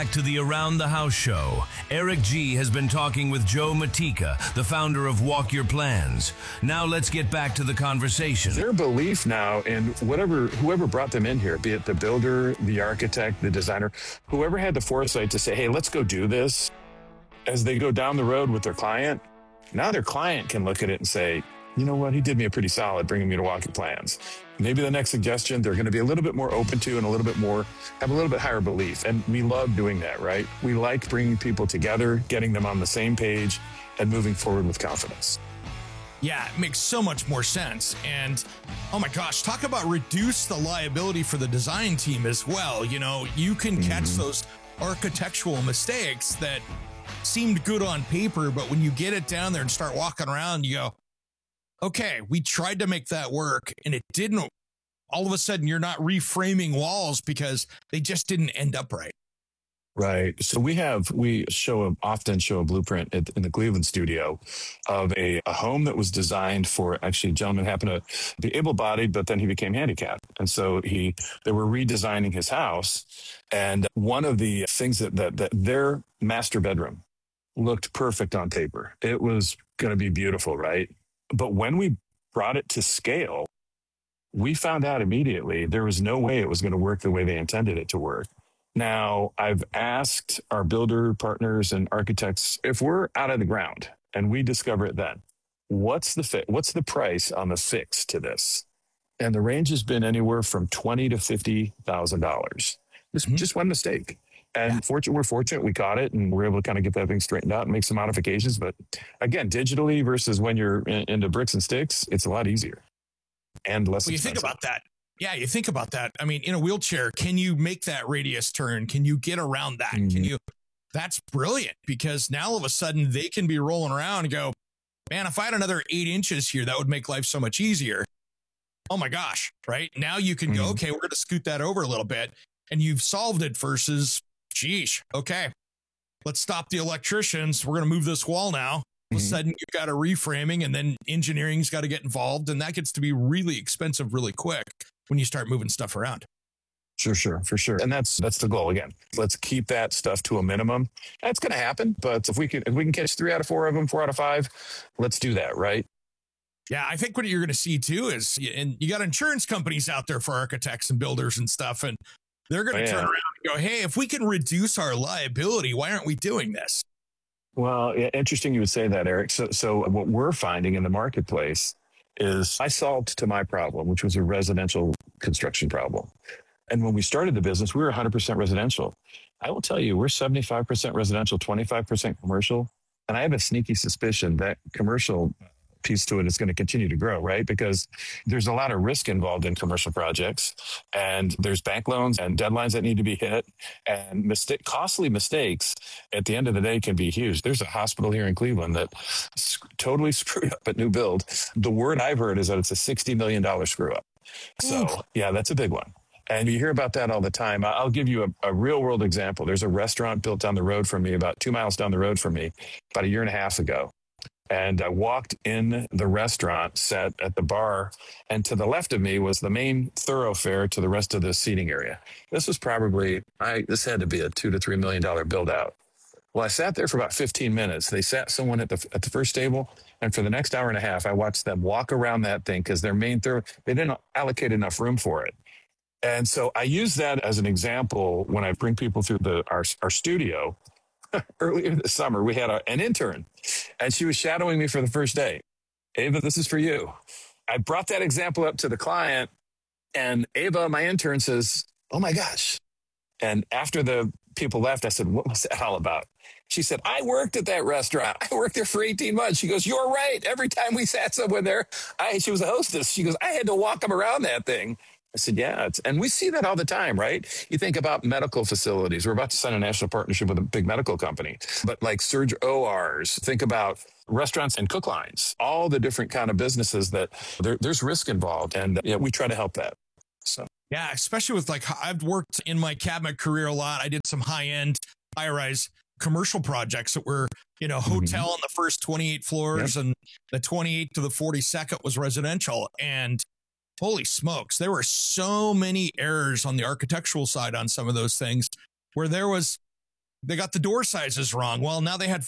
Back to the Around the House show. Eric G has been talking with Joe Matika, the founder of Walk Your Plans. Now let's get back to the conversation. Their belief now in whoever brought them in here, be it the builder, the architect, the designer, whoever had the foresight to say, hey, let's go do this. As they go down the road with their client, now their client can look at it and say, you know what, he did me a pretty solid bringing me to Walk Your Plans. Maybe the next suggestion, they're going to be a little bit more open to and have a little bit higher belief. And we love doing that, right? We like bringing people together, getting them on the same page and moving forward with confidence. Yeah, it makes so much more sense. And oh my gosh, talk about reduce the liability for the design team as well. You know, you can catch those architectural mistakes that seemed good on paper, but when you get it down there and start walking around, you go, okay, we tried to make that work and it didn't. All of a sudden, you're not reframing walls because they just didn't end up right. Right. So we often show a blueprint in the Cleveland studio of a home that was designed for, actually, a gentleman happened to be able-bodied, but then he became handicapped. And so they were redesigning his house. And one of the things that their master bedroom looked perfect on paper. It was going to be beautiful, right? But when we brought it to scale, we found out immediately there was no way it was going to work the way they intended it to work. Now, I've asked our builder partners and architects, if we're out of the ground and we discover it then, what's the price on the fix to this? And the range has been anywhere from $20,000 to $50,000. Just one mistake. And we're fortunate we caught it and we're able to kind of get that thing straightened out and make some modifications. But again, digitally versus when you're into bricks and sticks, it's a lot easier and less expensive. You think about that. Yeah, you think about that. I mean, in a wheelchair, can you make that radius turn? Can you get around that? That's brilliant, because now all of a sudden they can be rolling around and go, man, if I had another 8 inches here, that would make life so much easier. Oh my gosh, right? Now you can go, okay, we're going to scoot that over a little bit and you've solved it versus, geesh, okay, let's stop the electricians. We're going to move this wall now. All of a sudden you've got a reframing and then engineering's got to get involved. And that gets to be really expensive really quick when you start moving stuff around. Sure, for sure. And that's the goal. Again, let's keep that stuff to a minimum. That's going to happen. But if we can catch 3 out of 4 of them, 4 out of 5, let's do that, right? Yeah, I think what you're going to see too is, and you got insurance companies out there for architects and builders and stuff, and they're going to turn around and go, hey, if we can reduce our liability, why aren't we doing this? Well, yeah, interesting you would say that, Eric. So what we're finding in the marketplace is I solved to my problem, which was a residential construction problem. And when we started the business, we were 100% residential. I will tell you, we're 75% residential, 25% commercial. And I have a sneaky suspicion that commercial piece to it is going to continue to grow, right? Because there's a lot of risk involved in commercial projects, and there's bank loans and deadlines that need to be hit, and costly mistakes at the end of the day can be huge. There's a hospital here in Cleveland that totally screwed up at new build. The word I've heard is that it's a $60 million screw up. So yeah, that's a big one. And you hear about that all the time. I'll give you a real world example. There's a restaurant built down the road from me, about 2 miles down the road from me, about 1.5 years ago. And I walked in the restaurant, sat at the bar, and to the left of me was the main thoroughfare to the rest of the seating area. This was probably, this had to be a $2 to $3 million build out. Well, I sat there for about 15 minutes. They sat someone at the first table, and for the next 1.5 hours, I watched them walk around that thing because their main they didn't allocate enough room for it. And so I use that as an example when I bring people through our studio. Earlier this summer, we had an intern, and she was shadowing me for the first day. Ava, this is for you. I brought that example up to the client, and Ava, my intern, says, oh my gosh. And after the people left, I said, what was that all about? She said, I worked at that restaurant. I worked there for 18 months. She goes, you're right. Every time we sat somewhere there, she was a hostess. She goes, I had to walk them around that thing. I said, yeah. And we see that all the time, right? You think about medical facilities. We're about to sign a national partnership with a big medical company. But like surgery ORs, think about restaurants and cook lines, all the different kind of businesses that there's risk involved. And we try to help that. So. Yeah, especially with I've worked in my cabinet career a lot. I did some high-end, high-rise commercial projects that were, hotel on the first 28 floors, and the 28 to the 42nd was residential. And holy smokes, there were so many errors on the architectural side on some of those things where there was they got the door sizes wrong. Well, now they had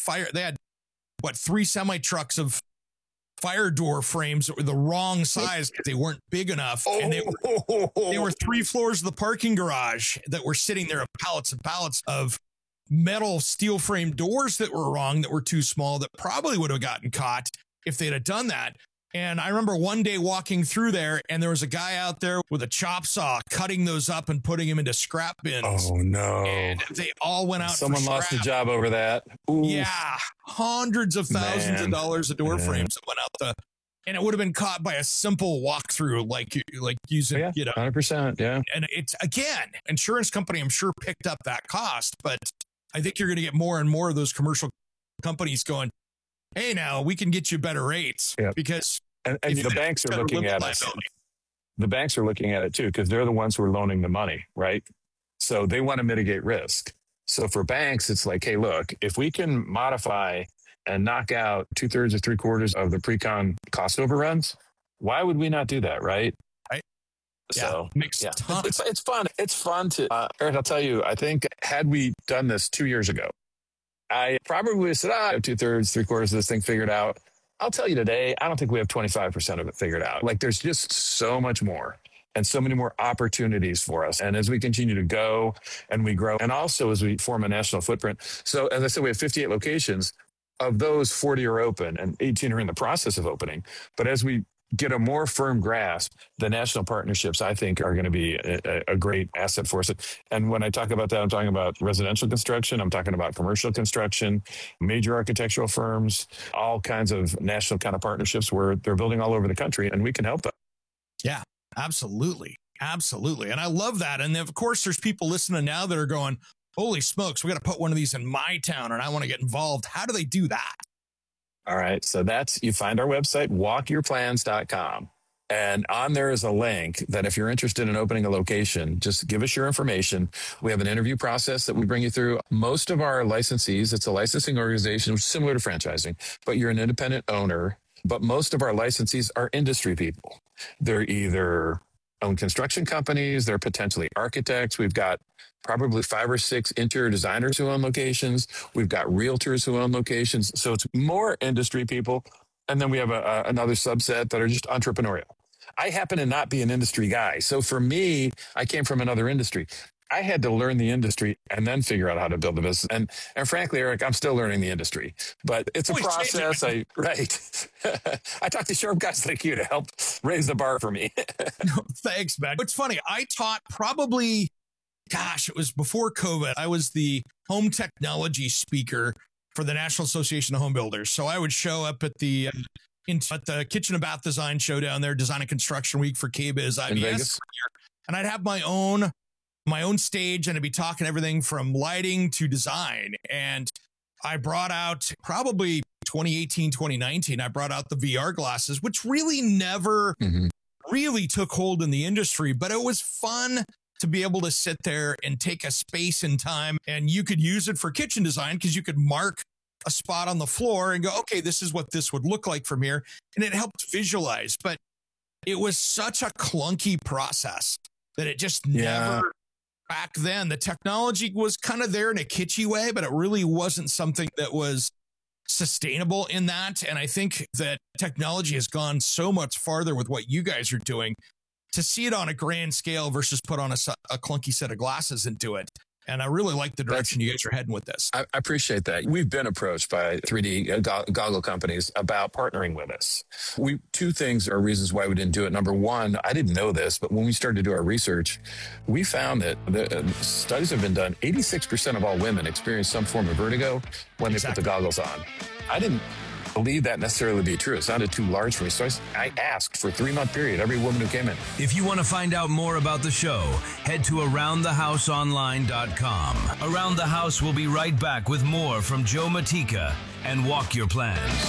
3 semi trucks of fire door frames that were the wrong size because they weren't big enough. And they were 3 floors of the parking garage that were sitting there of pallets and pallets of metal steel frame doors that were wrong, that were too small, that probably would have gotten caught if they'd have done that. And I remember one day walking through there, and there was a guy out there with a chop saw cutting those up and putting them into scrap bins. Oh, no. And they all went out. Someone lost a job over that. Oof. Yeah. Hundreds of thousands of dollars of door frames that went out and it would have been caught by a simple walkthrough, like using, 100%. Yeah. And it's, again, insurance company, I'm sure, picked up that cost, but I think you're going to get more and more of those commercial companies going, hey, now we can get you better rates because and the banks are looking at us. The banks are looking at it too, because they're the ones who are loaning the money, right? So they want to mitigate risk. So for banks, it's like, hey, look, if we can modify and knock out 2/3 or 3/4 of the pre-con cost overruns, why would we not do that, right? So it's fun. It's fun to Eric. I'll tell you, I think had we done this 2 years ago, I probably would have said, I have 2/3, 3/4 of this thing figured out. I'll tell you today, I don't think we have 25% of it figured out. Like there's just so much more and so many more opportunities for us. And as we continue to go and we grow, and also as we form a national footprint. So as I said, we have 58 locations. Of those, 40 are open and 18 are in the process of opening. But as we get a more firm grasp, the national partnerships, I think, are going to be a great asset for us. And when I talk about that, I'm talking about residential construction. I'm talking about commercial construction, major architectural firms, all kinds of national kind of partnerships where they're building all over the country, and we can help them. Yeah, absolutely. Absolutely. And I love that. And of course, there's people listening now that are going, holy smokes, we got to put one of these in my town and I want to get involved. How do they do that? All right. So you find our website, walkyourplans.com. And on there is a link that if you're interested in opening a location, just give us your information. We have an interview process that we bring you through. Most of our licensees, it's a licensing organization, similar to franchising, but you're an independent owner. But most of our licensees are industry people. They're either own construction companies, they're potentially architects. We've got probably 5 or 6 interior designers who own locations. We've got realtors who own locations. So it's more industry people. And then we have another subset that are just entrepreneurial. I happen to not be an industry guy. So for me, I came from another industry. I had to learn the industry and then figure out how to build a business. And frankly, Eric, I'm still learning the industry, but it's a process. Right. I talk to sharp guys like you to help raise the bar for me. Thanks, man. It's funny. I taught probably, it was before COVID. I was the home technology speaker for the National Association of Home Builders. So I would show up at the Kitchen and Bath Design Show down there, Design and Construction Week for KBIS IBS, and I'd have my own stage, and I'd be talking everything from lighting to design. And I brought out probably 2018, 2019, I brought out the VR glasses, which really never really took hold in the industry, but it was fun to be able to sit there and take a space in time, and you could use it for kitchen design because you could mark a spot on the floor and go, okay, this is what this would look like from here. And it helped visualize, but it was such a clunky process that it just never. Back then, the technology was kind of there in a kitschy way, but it really wasn't something that was sustainable in that. And I think that technology has gone so much farther with what you guys are doing to see it on a grand scale versus put on a clunky set of glasses and do it. And I really like the direction you guys are heading with this. I appreciate that. We've been approached by 3D goggle companies about partnering with us. 2 things are reasons why we didn't do it. Number one, I didn't know this, but when we started to do our research, we found that the studies have been done. 86% of all women experience some form of vertigo when they put the goggles on. I didn't believe that necessarily to be true. It sounded too large for me. So I asked for a 3-month period, every woman who came in. If you want to find out more about the show, head to AroundTheHouseOnline.com. Around the House will be right back with more from Joe Matika and Walk Your Plans.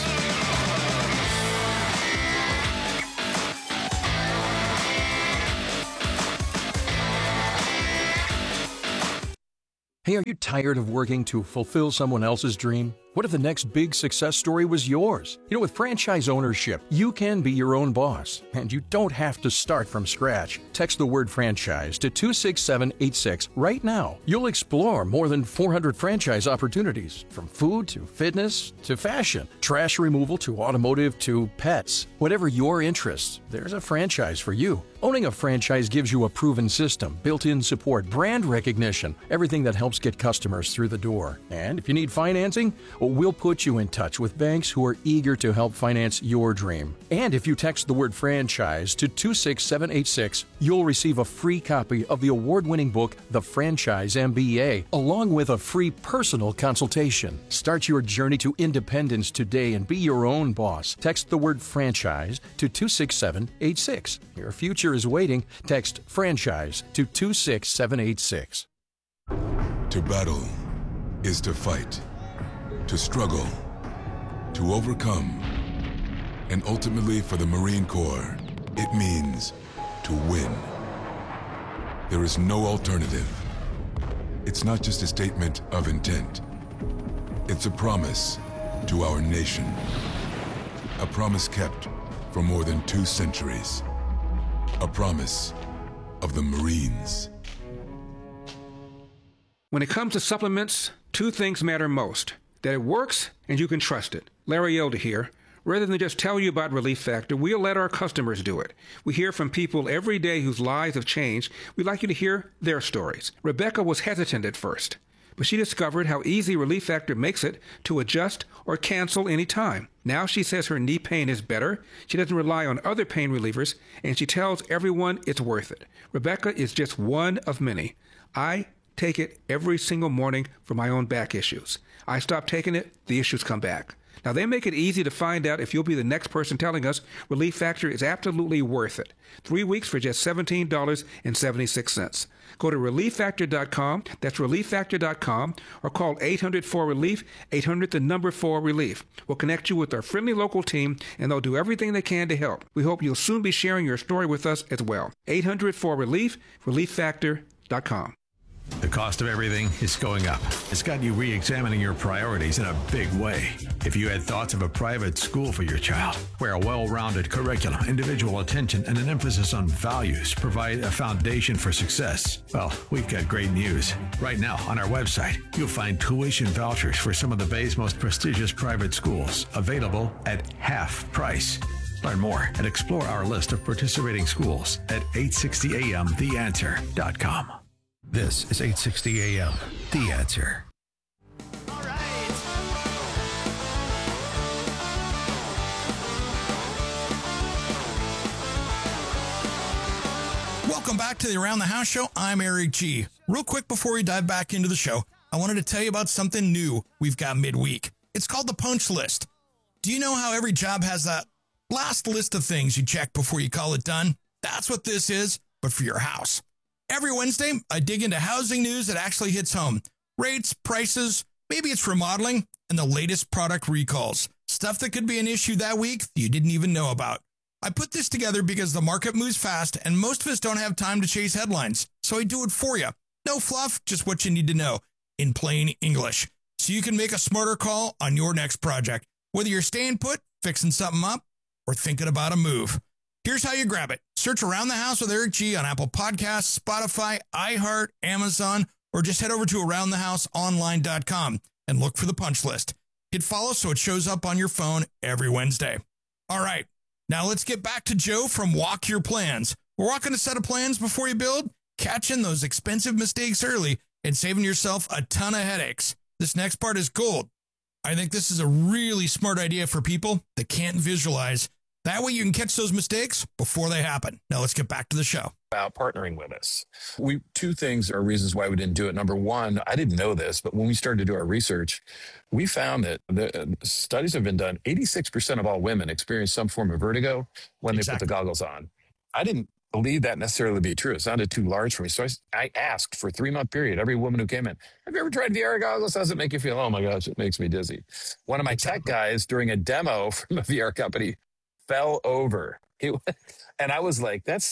Hey, are you tired of working to fulfill someone else's dream? What if the next big success story was yours? With franchise ownership, you can be your own boss, and you don't have to start from scratch. Text the word franchise to 26786 right now. You'll explore more than 400 franchise opportunities, from food to fitness to fashion, trash removal to automotive to pets. Whatever your interests, there's a franchise for you. Owning a franchise gives you a proven system, built-in support, brand recognition, everything that helps get customers through the door. And if you need financing, we'll put you in touch with banks who are eager to help finance your dream. And if you text the word franchise to 26786, you'll receive a free copy of the award-winning book, The Franchise MBA, along with a free personal consultation. Start your journey to independence today and be your own boss. Text the word franchise to 26786. Your future is waiting. Text franchise to 26786. To battle is to fight, to struggle, to overcome, and ultimately for the Marine Corps, it means to win. There is no alternative. It's not just a statement of intent. It's a promise to our nation. A promise kept for more than 2 centuries. A promise of the Marines. When it comes to supplements, 2 things matter most: that it works and you can trust it. Larry Elder here. Rather than just tell you about Relief Factor, we'll let our customers do it. We hear from people every day whose lives have changed. We'd like you to hear their stories. Rebecca was hesitant at first, but she discovered how easy Relief Factor makes it to adjust or cancel any time. Now she says her knee pain is better, she doesn't rely on other pain relievers, and she tells everyone it's worth it. Rebecca is just one of many. I take it every single morning for my own back issues. I stop taking it, the issues come back. Now, they make it easy to find out if you'll be the next person telling us Relief Factor is absolutely worth it. 3 weeks for just $17.76. Go to ReliefFactor.com, that's ReliefFactor.com, or call 800-4RELIEF, 800-4RELIEF. We'll connect you with our friendly local team, and they'll do everything they can to help. We hope you'll soon be sharing your story with us as well. 800-4RELIEF, ReliefFactor.com. The cost of everything is going up. It's got you re-examining your priorities in a big way. If you had thoughts of a private school for your child, where a well-rounded curriculum, individual attention, and an emphasis on values provide a foundation for success, well, we've got great news. Right now, on our website, you'll find tuition vouchers for some of the Bay's most prestigious private schools, available at half price. Learn more and explore our list of participating schools at 860amtheanswer.com. This is 860 AM, The Answer. All right. Welcome back to the Around the House Show. I'm Eric G. Real quick before we dive back into the show, I wanted to tell you about something new we've got midweek. It's called the Punch List. Do you know how every job has that last list of things you check before you call it done? That's what this is, but for your house. Every Wednesday, I dig into housing news that actually hits home. Rates, prices, maybe it's remodeling, and the latest product recalls. Stuff that could be an issue that week that you didn't even know about. I put this together because the market moves fast, and most of us don't have time to chase headlines, so I do it for you. No fluff, just what you need to know in plain English, so you can make a smarter call on your next project, whether you're staying put, fixing something up, or thinking about a move. Here's how you grab it. Search Around the House with Eric G on Apple Podcasts, Spotify, iHeart, Amazon, or just head over to AroundTheHouseOnline.com and look for the Punch List. Hit follow so it shows up on your phone every Wednesday. All right, now let's get back to Joe from Walk Your Plans. We're walking a set of plans before you build, catching those expensive mistakes early, and saving yourself a ton of headaches. This next part is gold. I think this is a really smart idea for people that can't visualize. That way you can catch those mistakes before they happen. Now let's get back to the show. About partnering with us. Two things are reasons why we didn't do it. Number one, I didn't know this, but when we started to do our research, we found that the studies have been done. 86% of all women experience some form of vertigo when they put the goggles on. I didn't believe that necessarily to be true. It sounded too large for me. So I asked for a 3-month period, every woman who came in, have you ever tried VR goggles? How does it make you feel? Oh my gosh, it makes me dizzy. One of my tech guys during a demo from a VR company fell over. And I was like,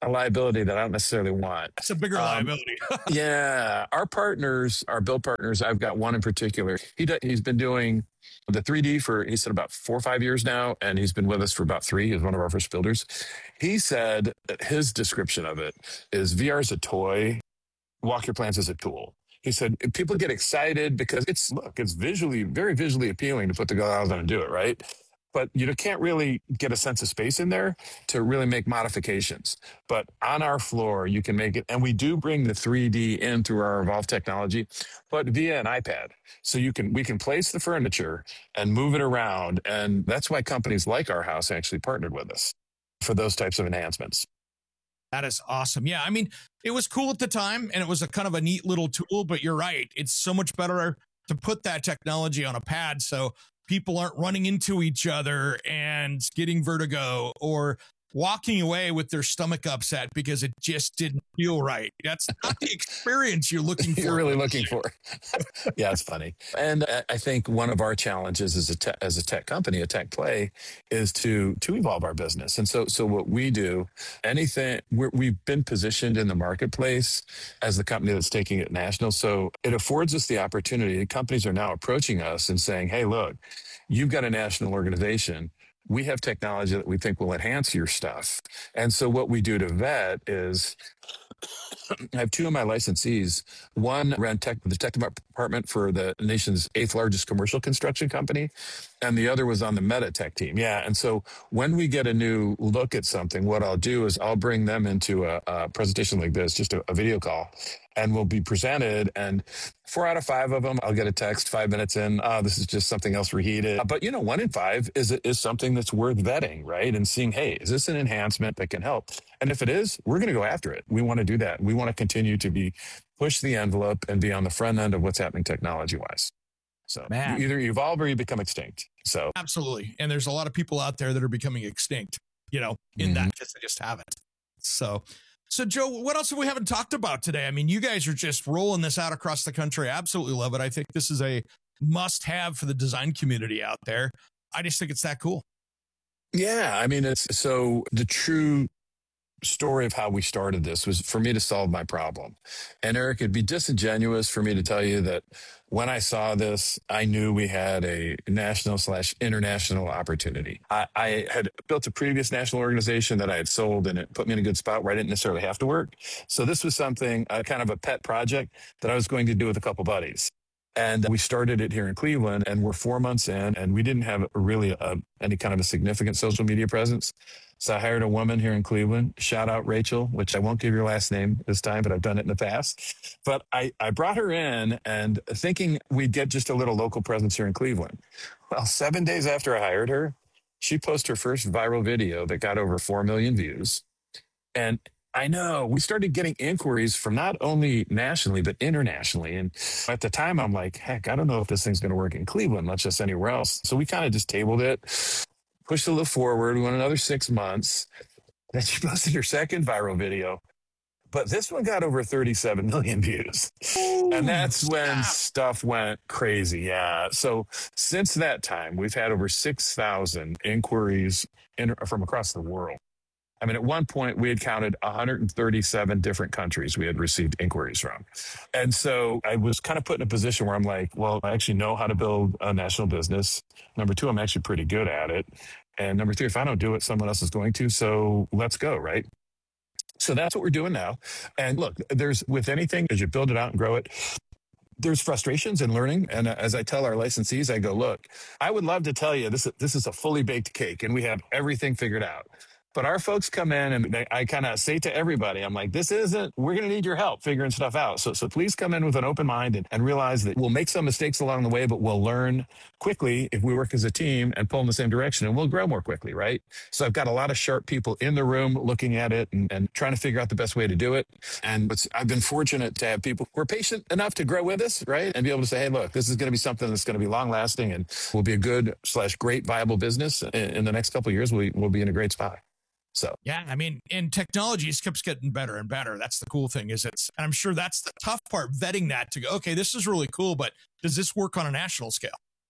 a liability that I don't necessarily want. That's a bigger liability. Yeah. Our partners, our build partners, I've got one in particular. He's been doing the 3D for, he said, about 4 or 5 years now. And he's been with us for about 3. He's one of our first builders. He said that his description of it is VR is a toy, Walk Your Plans is a tool. He said, people get excited because it's very visually appealing to put the goggles on and do it, right? But you can't really get a sense of space in there to really make modifications. But on our floor, you can make it. And we do bring the 3D in through our Evolve technology, but via an iPad. So we can place the furniture and move it around. And that's why companies like our house actually partnered with us for those types of enhancements. That is awesome. Yeah. I mean, it was cool at the time and it was a kind of a neat little tool, but you're right. It's so much better to put that technology on a pad so people aren't running into each other and getting vertigo or walking away with their stomach upset because it just didn't feel right. That's not the experience you're looking for. You're really looking for. Yeah, it's funny. And I think one of our challenges as a tech company, a tech play, is to evolve our business. And so what we do, we've been positioned in the marketplace as the company that's taking it national. So it affords us the opportunity. Companies are now approaching us and saying, hey, look, you've got a national organization. We have technology that we think will enhance your stuff. And so what we do to vet is I have 2 of my licensees. One ran the tech department for the nation's 8th largest commercial construction company, and the other was on the Meta tech team. Yeah, and so when we get a new look at something, what I'll do is I'll bring them into a presentation like this, just a video call, and we'll be presented. And 4 out of 5 of them, I'll get a text 5 minutes in. This is just something else reheated. But 1 in 5 is something that's worth vetting, right? And seeing, hey, is this an enhancement that can help? And if it is, we're going to go after it. We want to do that. We want to continue to push the envelope and be on the front end of what's happening technology-wise. So you either evolve or you become extinct. So absolutely. And there's a lot of people out there that are becoming extinct, in that because they just haven't. So Joe, what else have we haven't talked about today? I mean, you guys are just rolling this out across the country. I absolutely love it. I think this is a must-have for the design community out there. I just think it's that cool. Yeah, I mean, the true story of how we started this was for me to solve my problem. And Eric, it'd be disingenuous for me to tell you that when I saw this, I knew we had a national/international opportunity. I had built a previous national organization that I had sold, and it put me in a good spot where I didn't necessarily have to work. So this was something, kind of a pet project that I was going to do with a couple buddies. And we started it here in Cleveland, and we're 4 months in, and we didn't have really any kind of a significant social media presence. So I hired a woman here in Cleveland, shout out Rachel, which I won't give your last name this time, but I've done it in the past. But I brought her in and thinking we'd get just a little local presence here in Cleveland. Well, 7 days after I hired her, she posted her first viral video that got over 4 million views. And I know we started getting inquiries from not only nationally, but internationally. And at the time, I'm like, heck, I don't know if this thing's going to work in Cleveland, much less anywhere else. So we kind of just tabled it, pushed a little forward. We went another 6 months. Then she posted her second viral video. But this one got over 37 million views. Ooh, and that's when stuff went crazy. Yeah. So since that time, we've had over 6,000 inquiries from across the world. I mean, at one point, we had counted 137 different countries we had received inquiries from. And so I was kind of put in a position where I'm like, well, I actually know how to build a national business. Number 2, I'm actually pretty good at it. And number 3, if I don't do it, someone else is going to. So let's go, right? So that's what we're doing now. And look, with anything, as you build it out and grow it, there's frustrations in learning. And as I tell our licensees, I go, look, I would love to tell you this is a fully baked cake and we have everything figured out. But our folks come in and I kind of say to everybody, I'm like, we're going to need your help figuring stuff out. So please come in with an open mind and realize that we'll make some mistakes along the way, but we'll learn quickly if we work as a team and pull in the same direction, and we'll grow more quickly, right? So I've got a lot of sharp people in the room looking at it and trying to figure out the best way to do it. And I've been fortunate to have people who are patient enough to grow with us, right? And be able to say, hey, look, this is going to be something that's going to be long lasting and will be a good/great viable business. In the next couple of years, we'll be in a great spot. So, yeah, I mean, and technology just keeps getting better and better. That's the cool thing and I'm sure that's the tough part, vetting that to go, okay, this is really cool, but does this work on a national scale?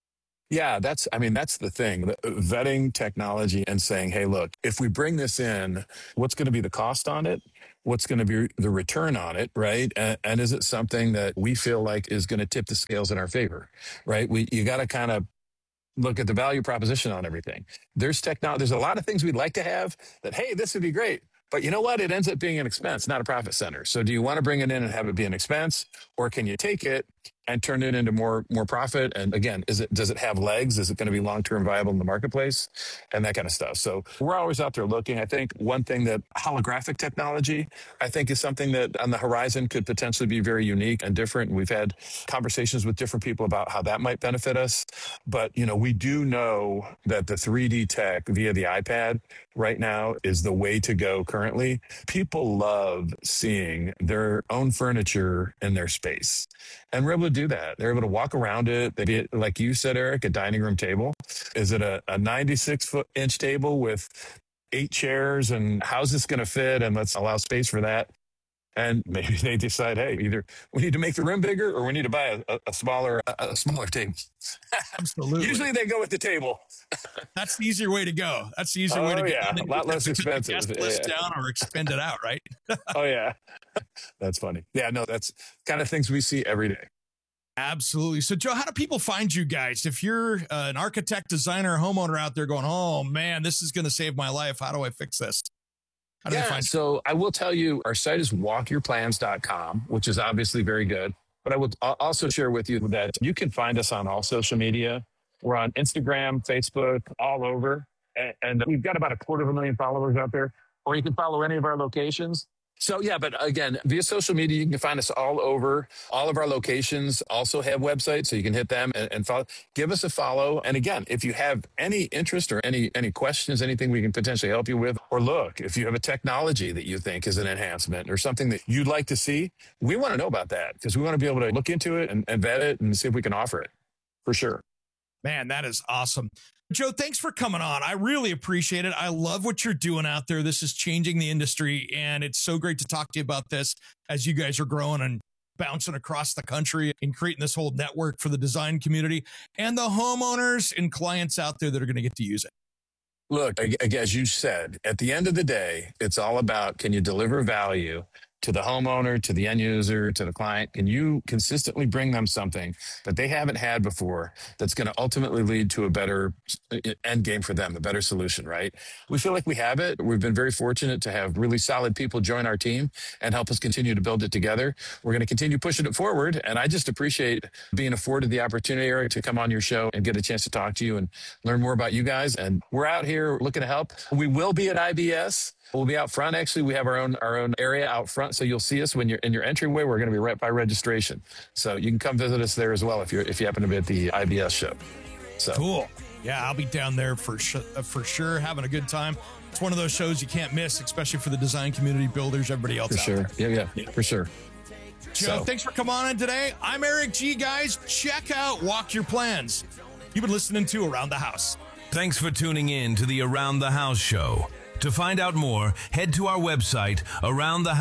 Yeah, that's the thing. Vetting technology and saying, hey, look, if we bring this in, what's going to be the cost on it? What's going to be the return on it, right? And is it something that we feel like is going to tip the scales in our favor, right? You got to kind of look at the value proposition on everything. There's a lot of things we'd like to have that, hey, this would be great. But you know what? It ends up being an expense, not a profit center. So do you want to bring it in and have it be an expense, or can you take it and turn it into more profit? And again, does it have legs? Is it going to be long-term viable in the marketplace and that kind of stuff? So we're always out there looking. I think one thing that holographic technology, I think, is something that on the horizon could potentially be very unique and different. We've had conversations with different people about how that might benefit us. But, we do know that the 3D tech via the iPad right now is the way to go currently. People love seeing their own furniture in their space. And we're able to do that. They're able to walk around it. They get, like you said, Eric, a dining room table. Is it a 96-inch table with 8 chairs? And how's this going to fit? And let's allow space for that. And maybe they decide, hey, either we need to make the room bigger or we need to buy a smaller table. Absolutely. Usually they go with the table. That's the easier way to go. That's the easier way to go. Yeah, a lot less expensive. Guest list down or expend it out, right? Oh, yeah. That's funny. Yeah, no, that's kind of things we see every day. Absolutely. So, Joe, how do people find you guys? If you're an architect, designer, homeowner out there going, oh, man, this is going to save my life. How do I fix this? How do they find you? So I will tell you, our site is walkyourplans.com, which is obviously very good. But I will also share with you that you can find us on all social media. We're on Instagram, Facebook, all over. And we've got about 250,000 followers out there. Or you can follow any of our locations. So, yeah, but again, via social media, you can find us all over. All of our locations also have websites, so you can hit them and follow. Give us a follow. And again, if you have any interest or any questions, anything we can potentially help you with, or look, if you have a technology that you think is an enhancement or something that you'd like to see, we want to know about that because we want to be able to look into it and vet it and see if we can offer it for sure. Man, that is awesome. Joe, thanks for coming on. I really appreciate it. I love what you're doing out there. This is changing the industry, and it's so great to talk to you about this as you guys are growing and bouncing across the country and creating this whole network for the design community and the homeowners and clients out there that are going to get to use it. Look, as you said, at the end of the day, it's all about, can you deliver value to the homeowner, to the end user, to the client? Can you consistently bring them something that they haven't had before that's going to ultimately lead to a better end game for them, a better solution, right? We feel like we have it. We've been very fortunate to have really solid people join our team and help us continue to build it together. We're going to continue pushing it forward. And I just appreciate being afforded the opportunity, Eric, to come on your show and get a chance to talk to you and learn more about you guys. And we're out here looking to help. We will be at IBS. We'll be out front. Actually, we have our own area out front. So you'll see us when you're in your entryway. We're going to be right by registration. So you can come visit us there as well if you happen to be at the IBS show. So cool. Yeah, I'll be down there for sure, having a good time. It's one of those shows you can't miss, especially for the design community, builders, everybody else. For sure. Yeah, for sure. Joe, thanks for coming on in today. I'm Eric G. Guys, check out Walk Your Plans. You've been listening to Around the House. Thanks for tuning in to the Around the House show. To find out more, head to our website,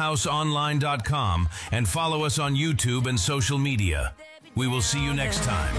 aroundthehouseonline.com, and follow us on YouTube and social media. We will see you next time.